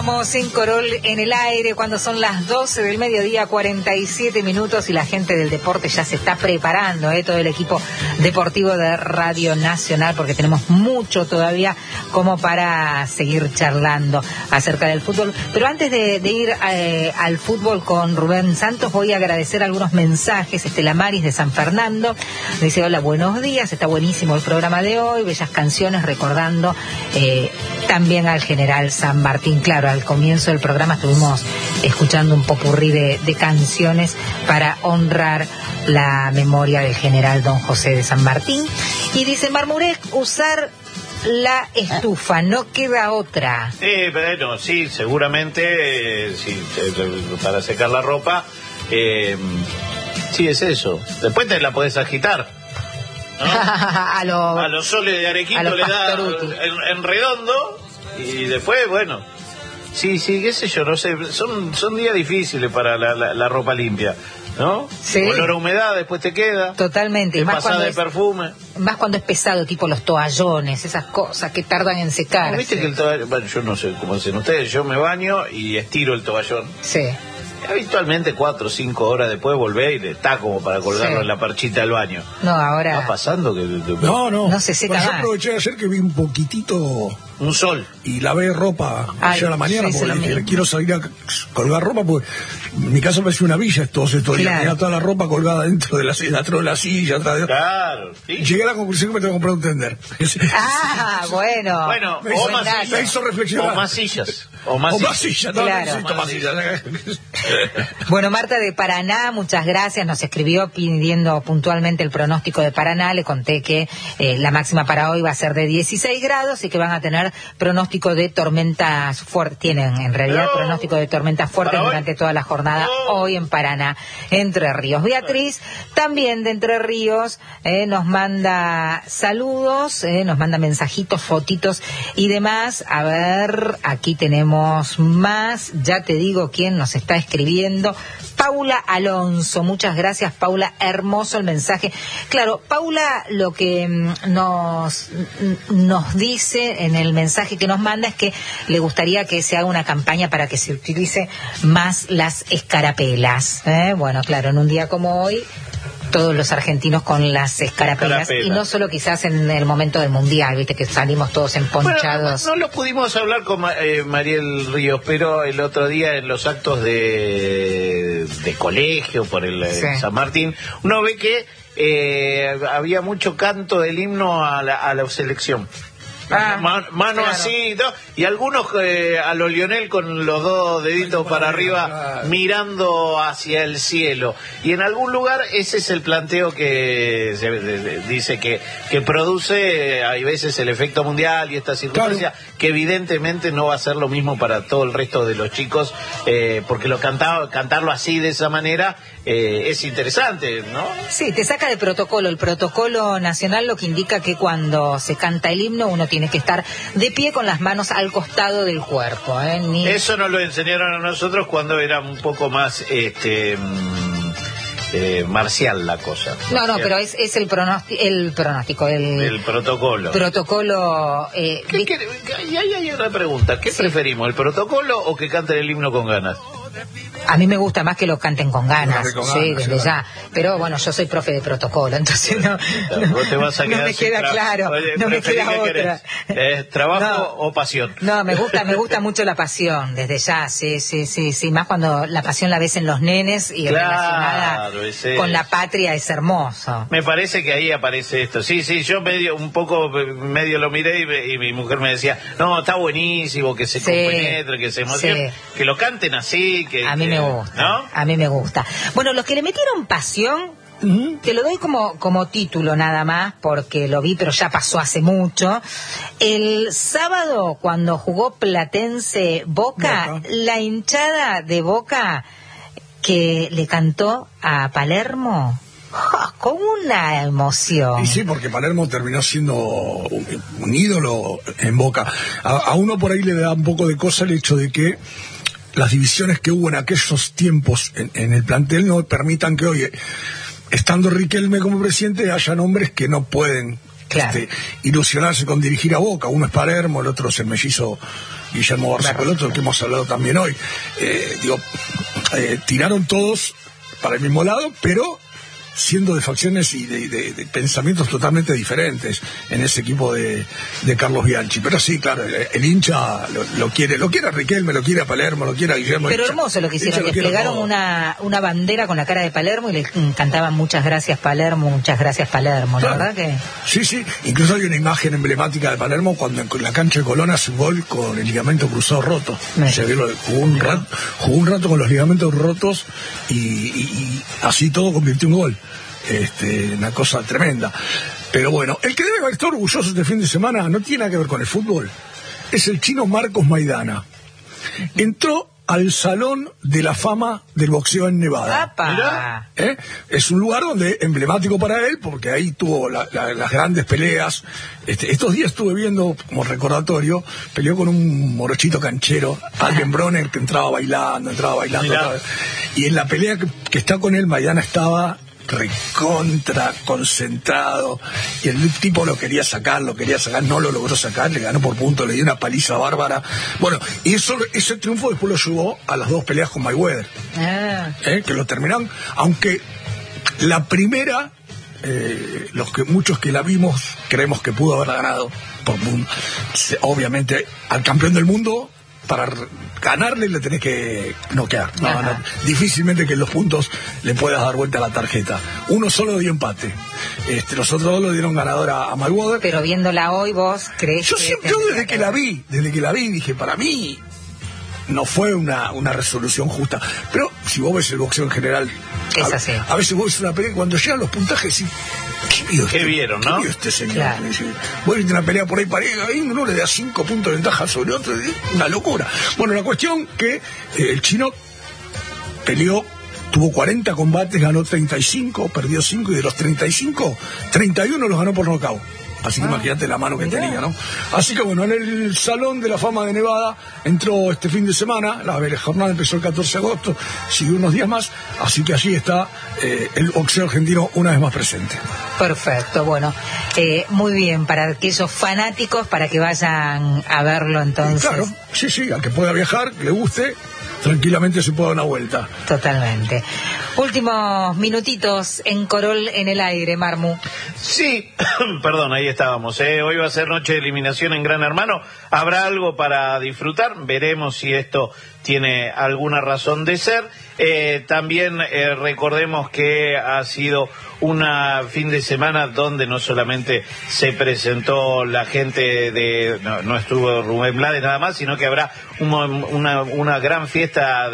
estamos en Corol en el aire cuando son las 12 del mediodía, 47 minutos, y la gente del deporte ya se está preparando, todo el equipo deportivo de Radio Nacional, porque tenemos mucho todavía como para seguir charlando acerca del fútbol. Pero antes de ir al fútbol con Rubén Santos, voy a agradecer algunos mensajes. Estela Maris de San Fernando dice: hola, buenos días, está buenísimo el programa de hoy, bellas canciones recordando también al general San Martín. Claro, al comienzo del programa estuvimos escuchando un popurrí de canciones para honrar la memoria del general don José de San Martín. Y dice Marmurek, usar la estufa, no queda otra. Bueno, sí, seguramente, sí, para secar la ropa, sí, es eso. Después te la podés agitar, ¿no? a los soles de Arequito le da en redondo, y después, bueno, sí, qué sé yo, no sé, son días difíciles para la ropa limpia, ¿no? Sí. Olor a humedad después te queda. Totalmente. Más pasada de perfume. Más cuando es pesado, tipo los toallones, esas cosas que tardan en secarse. ¿Viste que el toallón, bueno, yo no sé cómo hacen ustedes, yo me baño y estiro el toallón. Sí. Habitualmente 4 o 5 horas después volvé y está como para colgarlo en la parchita del baño. No, ahora... ¿Está pasando que...? No se seca más. Yo aproveché ayer que vi un poquitito... Un sol. Y lavé ropa ayer a la mañana porque dije, quiero salir a colgar ropa porque en mi casa parecía una villa todos estos días. Tenía toda la ropa colgada dentro de la silla, atrás de la silla. Claro. Sí. Llegué a la conclusión que me tengo que comprar un tender. Bueno. Bueno, me hizo reflexionar. O más sillas. Claro. Bueno, Marta de Paraná, muchas gracias. Nos escribió pidiendo puntualmente el pronóstico de Paraná. Le conté que la máxima para hoy va a ser de 16 grados y que van a tener pronóstico de tormentas fuertes. Tienen en realidad pronóstico de tormentas fuertes durante toda la jornada hoy en Paraná, Entre Ríos. Beatriz, también de Entre Ríos, nos manda saludos, nos manda mensajitos, fotitos y demás. A ver, aquí tenemos más. Ya te digo quién nos está escribiendo. Paula Alonso, muchas gracias, Paula, hermoso el mensaje. Claro, Paula lo que nos dice en el mensaje que nos manda es que le gustaría que se haga una campaña para que se utilice más las escarapelas. Bueno, claro, en un día como hoy, todos los argentinos con las escarapelas, y no solo quizás en el momento del mundial, viste que salimos todos emponchados. Bueno, no lo pudimos hablar con Mariel Ríos, pero el otro día en los actos de colegio por el San Martín, uno ve que había mucho canto del himno a la selección. Mano claro. Así y algunos a lo Lionel con los dos deditos para arriba mirando hacia el cielo, y en algún lugar ese es el planteo que se dice que produce hay veces el efecto mundial y esta circunstancia, que evidentemente no va a ser lo mismo para todo el resto de los chicos, porque cantarlo así de esa manera es interesante, ¿no? Sí, te saca de protocolo. El protocolo nacional lo que indica que cuando se canta el himno uno tiene que estar de pie con las manos al costado del cuerpo. Eso nos lo enseñaron a nosotros cuando era un poco más marcial la cosa. No, pero es el pronóstico, el protocolo. Y ahí hay una pregunta. ¿Qué preferimos, el protocolo o que canten el himno con ganas? A mí me gusta más que lo canten con ganas, desde ya. Pero bueno, yo soy profe de protocolo, entonces no te vas a quedar me queda claro, no me queda otra. ¿Trabajo o pasión? No, me gusta mucho la pasión, desde ya, sí. Más cuando la pasión la ves en los nenes y relacionada con la patria, es hermoso. Me parece que ahí aparece esto. Sí, yo medio lo miré y mi mujer me decía, no, está buenísimo, que se compenetre, que se emocione, que lo canten así. A mí me gusta, ¿no? A mí me gusta. Bueno, los que le metieron pasión, te lo doy como título nada más, porque lo vi, pero ya pasó hace mucho. El sábado, cuando jugó Platense Boca, la hinchada de Boca que le cantó a Palermo, con una emoción. Y sí, porque Palermo terminó siendo un ídolo en Boca. A uno por ahí le da un poco de cosa el hecho de que las divisiones que hubo en aquellos tiempos en el plantel no permitan que hoy, estando Riquelme como presidente, haya hombres que no pueden ilusionarse con dirigir a Boca. Uno es Palermo, el otro es el mellizo Guillermo Barcelotto, del que hemos hablado también hoy. Tiraron todos para el mismo lado, pero siendo de facciones y de pensamientos totalmente diferentes en ese equipo de Carlos Bianchi. Pero sí, claro, el hincha lo quiere a Riquelme, lo quiere a Palermo, lo quiere a Guillermo. Pero hermoso lo que hicieron, desplegaron una bandera con la cara de Palermo y le cantaban muchas gracias Palermo, claro. ¿La verdad que? Sí, incluso hay una imagen emblemática de Palermo cuando en la cancha de Colón hace un gol con el ligamento cruzado roto. Jugó un rato con los ligamentos rotos y así todo convirtió un gol. Una cosa tremenda. Pero bueno, el que debe estar orgulloso este fin de semana no tiene nada que ver con el fútbol. Es el chino Marcos Maidana. Entró al Salón de la Fama del Boxeo en Nevada. Es un lugar emblemático para él, porque ahí tuvo las grandes peleas. Estos días estuve viendo, como recordatorio, peleó con un morochito canchero, Alvin Broner, que entraba bailando. Y en la pelea que está con él, Maidana estaba recontra concentrado y el tipo lo quería sacar, no lo logró sacar, le ganó por punto, le dio una paliza bárbara. Bueno, y ese triunfo después lo llevó a las 2 peleas con Mayweather, que lo terminaron, aunque la primera, muchos que la vimos creemos que pudo haberla ganado obviamente al campeón del mundo. Para ganarle le tenés que noquear. No, difícilmente que en los puntos le puedas dar vuelta a la tarjeta. Uno solo dio empate. Los otros 2 lo dieron ganador a Mayweather. Pero viéndola hoy, ¿vos crees yo desde que la vi dije, para mí no fue una resolución justa. Pero si vos ves el boxeo en general, es así. A veces vos ves una pelea, cuando llegan los puntajes, sí, ¿Qué vieron, no? ¿Qué vio este señor? Claro. Vos viste una pelea por ahí pareja, ahí uno le da 5 puntos de ventaja sobre otro, una locura. Bueno, la cuestión que el chino peleó, tuvo 40 combates, ganó 35, perdió 5, y de los 35, 31 los ganó por nocaut. Así que imagínate la mano que tenía, ¿no? Así que bueno, en el Salón de la Fama de Nevada entró este fin de semana, la jornada empezó el 14 de agosto, siguió unos días más, así que allí está el boxeo argentino una vez más presente. Perfecto, bueno, muy bien, para aquellos fanáticos, para que vayan a verlo entonces. Claro, sí, al que pueda viajar, le guste, tranquilamente se puede dar una vuelta. Totalmente. Últimos minutitos en Corol en el aire, Marmu. Sí, perdón, ahí estábamos. Hoy va a ser noche de eliminación en Gran Hermano. ¿Habrá algo para disfrutar? Veremos si esto tiene alguna razón de ser. También recordemos que ha sido una fin de semana donde no solamente se presentó la gente no estuvo Rubén Blades nada más, sino que habrá una gran fiesta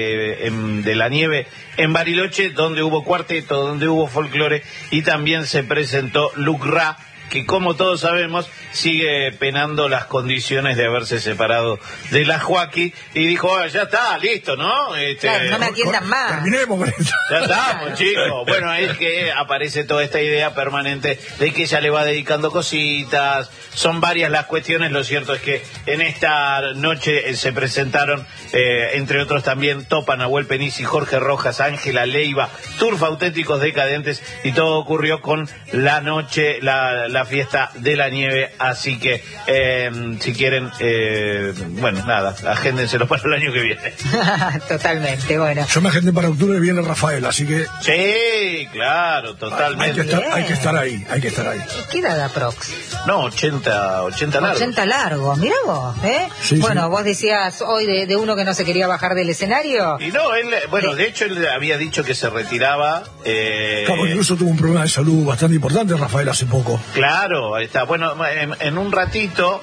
de la nieve en Bariloche, donde hubo cuarteto, donde hubo folclore, y también se presentó Luc Ra, que como todos sabemos sigue penando las condiciones de haberse separado de la Joaquín, y dijo, ya está, listo, ¿no? Claro, no me atiendan más. Terminemos con esto. Ya estamos, chicos. Bueno, es que aparece toda esta idea permanente de que ella le va dedicando cositas. Son varias las cuestiones. Lo cierto es que en esta noche se presentaron, entre otros también, Topa, Nahuel Penisi, Jorge Rojas, Ángela Leiva, Turf Auténticos Decadentes, y todo ocurrió con la noche, la fiesta de la nieve. Así que, si quieren, bueno, nada, agéndenselo para el año que viene. Totalmente, bueno. Yo me agendé para octubre, viene Rafael, así que... Sí, claro, totalmente. Hay que estar ahí. ¿Qué edad aprox? No, 80 largos. 80 largos, mirá vos, ¿eh? Sí, bueno, sí. Vos decías hoy de uno que no se quería bajar del escenario. Y no, de hecho él había dicho que se retiraba. Claro, incluso tuvo un problema de salud bastante importante, Rafael, hace poco. Claro, ahí está. Bueno, en un ratito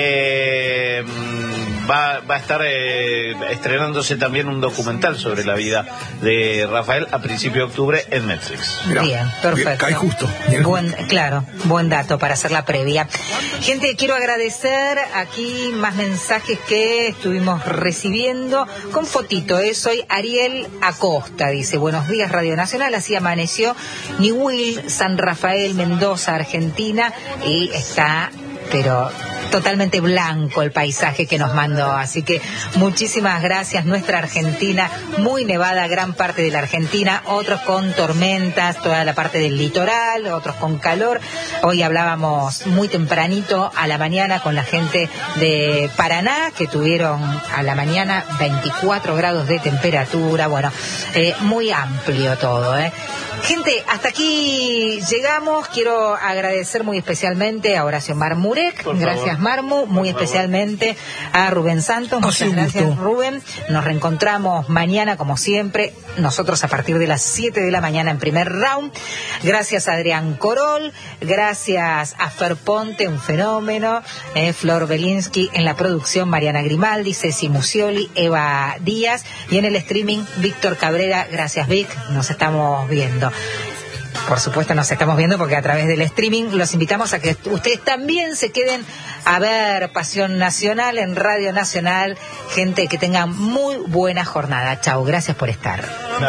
va a estar estrenándose también un documental sobre la vida de Rafael a principios de octubre en Netflix. Mirá, bien, perfecto. Cae justo. Buen dato para hacer la previa. Gente, quiero agradecer aquí más mensajes que estuvimos recibiendo con fotito. Soy Ariel Acosta, dice, buenos días Radio Nacional, así amaneció Niwil, San Rafael, Mendoza, Argentina, y está, pero totalmente blanco el paisaje que nos mandó. Así que muchísimas gracias. Nuestra Argentina, muy nevada, gran parte de la Argentina, otros con tormentas, toda la parte del litoral, otros con calor. Hoy hablábamos muy tempranito a la mañana con la gente de Paraná, que tuvieron a la mañana 24 grados de temperatura. Bueno, muy amplio todo, Gente, hasta aquí llegamos. Quiero agradecer muy especialmente a Horacio Marmurek. Gracias, Marmu. Muy especialmente a Rubén Santos. Muchas gracias, Rubén. Nos reencontramos mañana, como siempre. Nosotros a partir de las 7 de la mañana en primer round. Gracias a Adrián Corol. Gracias a Fer Ponte, un fenómeno. Flor Belinsky en la producción, Mariana Grimaldi, Ceci Musioli, Eva Díaz. Y en el streaming, Víctor Cabrera. Gracias, Vic. Nos estamos viendo. Por supuesto nos estamos viendo porque a través del streaming los invitamos a que ustedes también se queden a ver Pasión Nacional en Radio Nacional. Gente, que tengan muy buena jornada. Chau, gracias por estar.